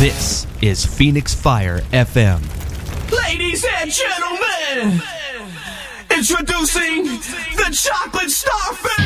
This is Phoenix Fire FM. Ladies and gentlemen, introducing the Chocolate Starfish!